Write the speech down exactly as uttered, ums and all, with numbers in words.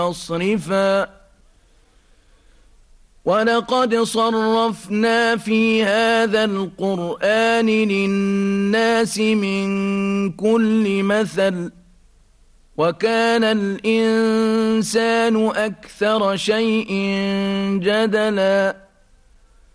مصرفا ولقد صرفنا في هذا القرآن للناس من كل مثل وكان الإنسان أكثر شيء جدلا